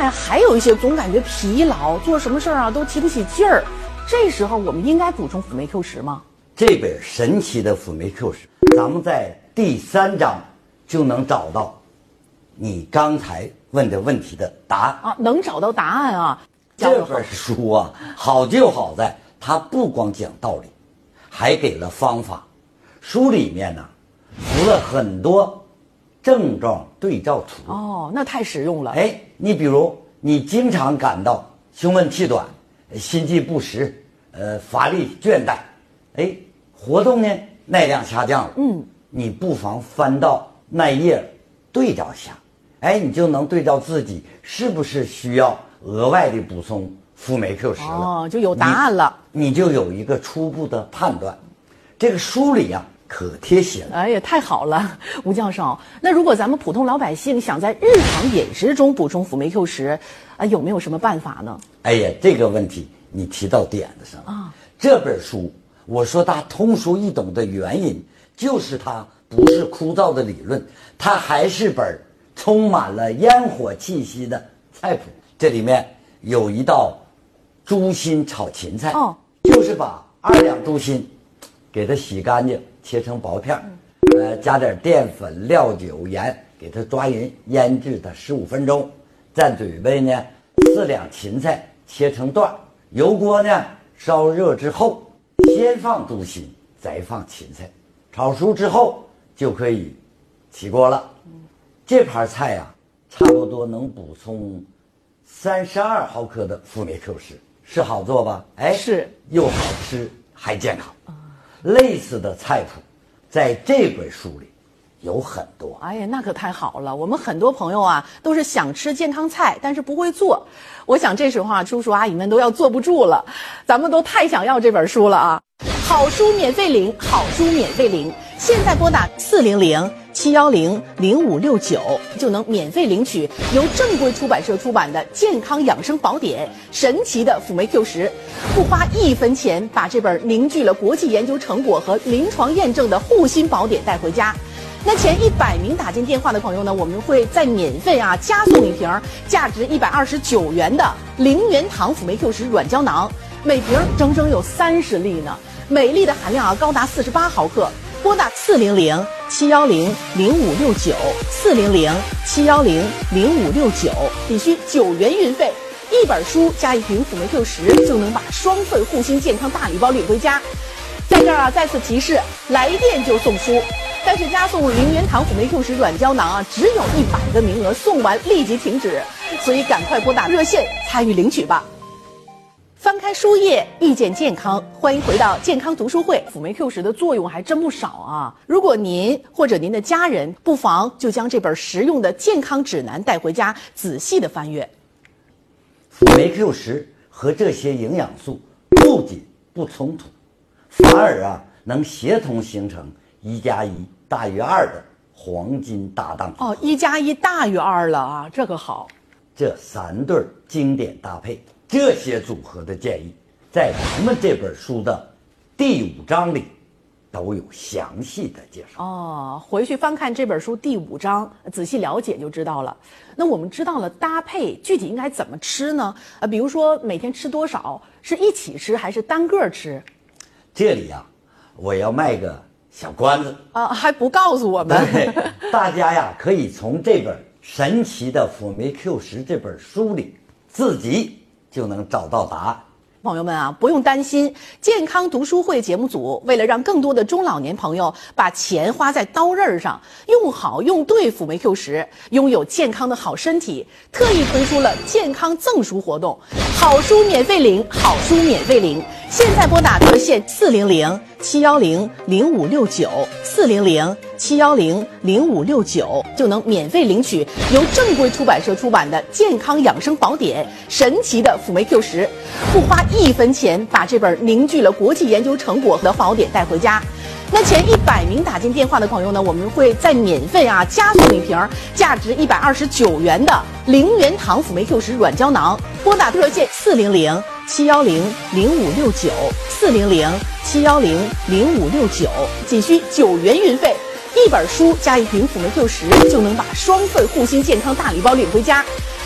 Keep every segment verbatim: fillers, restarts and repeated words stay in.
呀，还有一些总感觉疲劳，做什么事儿啊都提不起劲儿，这时候我们应该补充辅酶 Q 十吗？ 这本神奇的辅酶 Q 十，咱们在第三章就能找到你刚才问的问题的答案啊，能找到答案啊。 这本书啊，好就好在它不光讲道理，还给了方法。书里面呢，附了很多症状对照图。 哦，那太实用了。 哎，你比如你经常感到胸闷气短、心悸不时、呃乏力倦怠，哎，活动呢耐量下降了。嗯，你不妨翻到那页对照一下，哎，你就能对照自己是不是需要额外的补充辅酶 Q 十了。 哦，就有答案了， 你，你就有一个初步的判断。这个书里啊可贴心了。 哎呀，太好了，吴教授。那如果咱们普通老百姓想在日常饮食中补充辅酶 Q 十，啊，有没有什么办法呢？ 哎呀，这个问题你提到点子上了啊！这本书我说它通俗易懂的原因，就是它不是枯燥的理论，它还是本充满了烟火气息的菜谱。这里面有一道猪心炒芹菜，哦，就是把二两猪心给它洗干净，切成薄片，呃，加点淀粉、料酒、盐，给它抓匀，腌制它十五分钟。再准备呢四两芹菜，切成段，油锅呢烧热之后，先放猪心，再放芹菜，炒熟之后就可以起锅了。这盘菜呀、啊，差不多能补充三十二毫克的辅酶 Q 十，是好做吧？哎， 是， 又好吃还健康。类似的菜谱，在这本书里有很多。 哎呀，那可太好了！我们很多朋友啊，都是想吃健康菜，但是不会做。我想这时候啊，叔叔阿姨们都要坐不住了，咱们都太想要这本书了啊！好书免费领，好书免费领，现在拨打四零零七幺零零五六九就能免费领取由正规出版社出版的健康养生宝典《神奇的辅酶 Q 十》，不花一分钱，把这本凝聚了国际研究成果和临床验证的护心宝典带回家。那前一百名打进电话的朋友呢，我们会再免费啊加送一瓶价值一百二十九元的零元堂辅酶 Q 十软胶囊，每瓶整整有三十粒呢，每粒的含量啊高达四十八毫克。拨打四零零七幺零零五六九四零零七幺零零五六九，仅需九元运费，一本书加一瓶辅酶 Q 十就能把双份护心健康大礼包领回家。在这儿啊，再次提示，来电就送书。但是加送零元堂辅酶 Q 十软胶囊啊，只有一百个名额，送完立即停止，所以赶快拨打热线参与领取吧。翻开书页，遇见健康，欢迎回到健康读书会。辅酶 Q 十的作用还真不少啊！如果您或者您的家人，不妨就将这本实用的健康指南带回家，仔细的翻阅。 辅酶 Q 十和这些营养素不仅不冲突，反而啊能协同形成一加一大于二的黄金搭档组合。 哦，一加一大于二了啊，这个好。 这三对经典搭配，这些组合的建议，在咱们这本书的第五章里都有详细的介绍。 哦，回去翻看这本书第五章，仔细了解就知道了。那我们知道了搭配，具体应该怎么吃呢？呃，比如说每天吃多少，是一起吃还是单个吃？ 这里啊，我要卖个小关子啊，还不告诉我们？ 对，大家呀可以从这本神奇的辅酶 Q 十这本书里自己就能找到答案。 朋友们啊，不用担心，健康读书会节目组为了让更多的中老年朋友把钱花在刀刃上，用好用对辅酶 Q 十，拥有健康的好身体，特意推出了健康赠书活动，好书免费领，好书免费领，现在拨打热线四零零七幺零零五六九四零零七幺零零五六九就能免费领取由正规出版社出版的健康养生宝典《神奇的辅酶 Q 十》，不花一分钱，把这本凝聚了国际研究成果的宝典带回家。那前一百名打进电话的朋友呢，我们会再免费啊加送一瓶价值一百二十九元的零元堂辅酶 Q 十软胶囊。拨打热线四零零七幺零零五六九四零零七幺零零五六九，仅需九元运费，一本书加一瓶辅酶 Q 十就能把双份护心健康大礼包领回家。在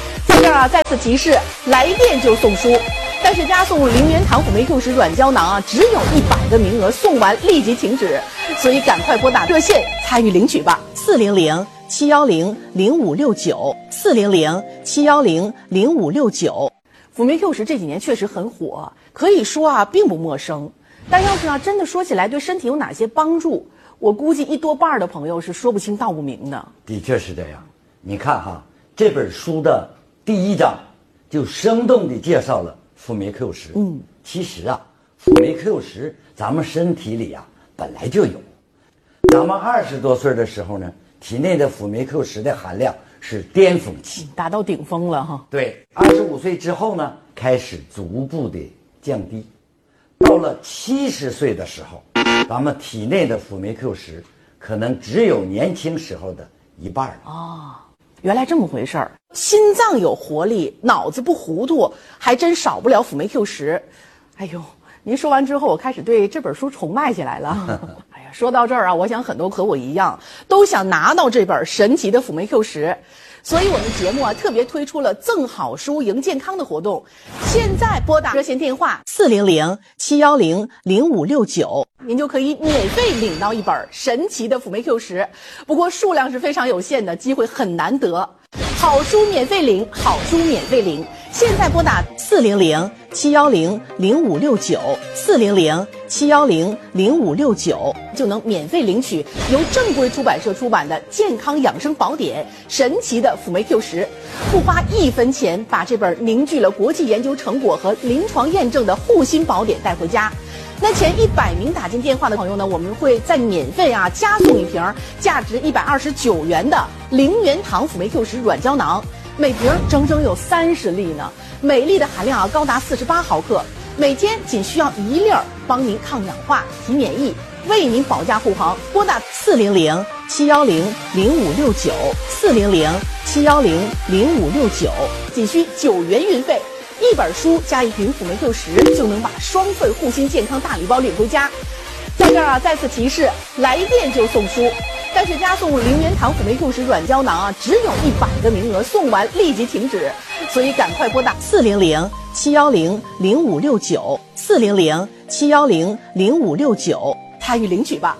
这儿啊，再次提示，来电就送书。但是加送零元堂辅酶 Q 十软胶囊啊，只有一百个名额，送完立即停止，所以赶快拨打热线参与领取吧。四零零七幺零零五六九，四零零七幺零零五六九。辅酶 Q 十这几年确实很火，可以说啊并不陌生。但要是啊真的说起来对身体有哪些帮助，我估计一多半的朋友是说不清道不明的。 的确是这样。你看哈，这本书的第一章就生动地介绍了辅酶 Q 十。嗯，其实啊，辅酶 Q 十咱们身体里啊本来就有。咱们二十多岁的时候呢，体内的辅酶 Q 十的含量是巅峰期， 达到顶峰了哈。 对，二十五岁之后呢，开始逐步的降低。到了七十岁的时候，咱们体内的辅酶 Q 十可能只有年轻时候的一半了。 哦，原来这么回事儿。心脏有活力，脑子不糊涂，还真少不了辅酶 Q 十。哎呦，您说完之后，我开始对这本书崇拜起来了。哎呀，说到这儿啊，我想很多和我一样，都想拿到这本神奇的辅酶 Q 十。所以我们节目啊特别推出了赠好书赢健康的活动，现在拨打热线电话四零零七幺零零五六九，您就可以免费领到一本神奇的辅酶 Q 十。不过数量是非常有限的，机会很难得。好书免费领，好书免费领，现在拨打四零零七幺零零五六九，四零零七幺零零五六九就能免费领取由正规出版社出版的健康养生宝典《神奇的辅酶 Q 十》，不花一分钱把这本凝聚了国际研究成果和临床验证的护心宝典带回家。那前一百名打进电话的朋友呢，我们会再免费啊加送一瓶价值一百二十九元的零元堂辅酶 Q 十软胶囊，每瓶整整有三十粒呢，每粒的含量啊高达四十八毫克，每天仅需要一粒儿，帮您抗氧化、提免疫，为您保驾护航。拨打四零零七幺零零五六九，四零零七幺零零五六九，仅需九元运费。一本书加一瓶辅酶 Q 十，就能把双份护心健康大礼包领回家。在这儿啊，再次提示，来电就送书，但是加送零元堂辅酶 Q 十软胶囊啊，只有一百个名额，送完立即停止，所以赶快拨打四零零七幺零零五六九，四零零七幺零零五六九参与领取吧。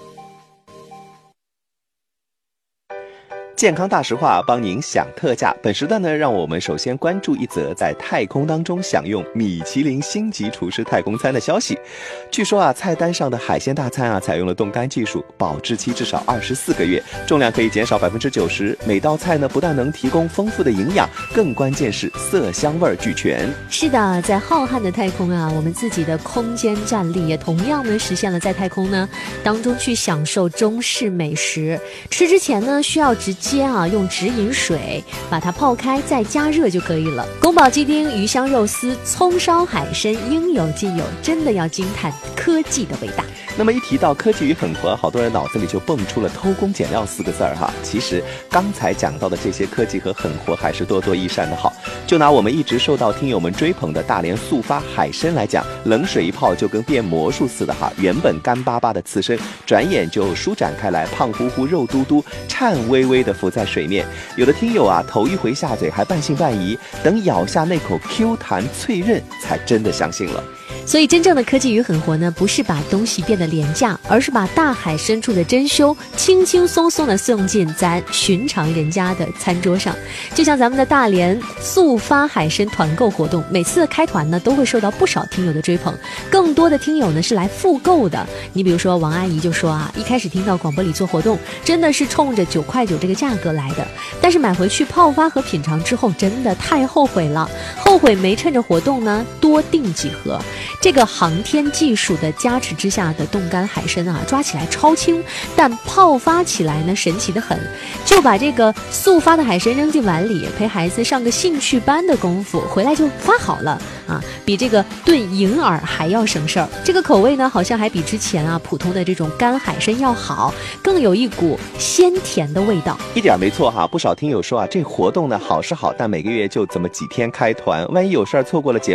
健康大实话帮您享特价。本时段呢，让我们首先关注一则在太空当中享用米其林星级厨师太空餐的消息。据说啊，菜单上的海鲜大餐啊，采用了冻干技术，保质期至少二十四个月，重量可以减少百分之九十。每道菜呢，不但能提供丰富的营养，更关键是色香味俱全。 是的，在浩瀚的太空啊，我们自己的空间站立也同样呢实现了在太空呢当中去享受中式美食。吃之前呢，需要直接啊用直饮水把它泡开再加热就可以了。宫保鸡丁、鱼香肉丝、葱烧海参应有尽有，真的要惊叹科技的伟大。 那么一提到科技与狠活，好多人脑子里就蹦出了偷工减料四个字儿哈。其实刚才讲到的这些科技和狠活还是多多益善的好。就拿我们一直受到听友们追捧的大连速发海参来讲，冷水一泡就跟变魔术似的哈，原本干巴巴的刺身转眼就舒展开来，胖乎乎肉嘟嘟颤巍巍的浮在水面。有的听友啊头一回下嘴还半信半疑，等咬下那口 Q 弹脆韧才真的相信了。 所以真正的科技与狠活呢，不是把东西变得廉价，而是把大海深处的珍馐轻轻松松地送进咱寻常人家的餐桌上。就像咱们的大连速发海参团购活动，每次的开团呢都会受到不少听友的追捧，更多的听友呢是来复购的。你比如说王阿姨就说啊，一开始听到广播里做活动，真的是冲着九块九这个价格来的，但是买回去泡发和品尝之后，真的太后悔了，后悔没趁着活动呢多订几盒。这个航天技术的加持之下的冻干海参啊，抓起来超轻，但泡发起来呢神奇的很。就把这个速发的海参扔进碗里，陪孩子上个兴趣班的功夫，回来就发好了啊，比这个炖银耳还要省事儿。这个口味呢，好像还比之前啊普通的这种干海参要好，更有一股鲜甜的味道。 一点没错哈，不少听友说啊，这活动呢好是好，但每个月就这么几天开团，万一有事儿错过了节目，就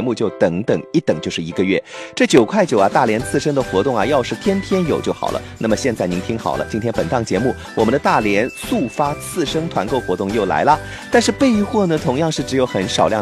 等等，一等就是一个月。这九块九啊，大连刺身的活动啊，要是天天有就好了。那么现在您听好了，今天本档节目，我们的大连速发刺身团购活动又来了，但是备货呢，同样是只有很少量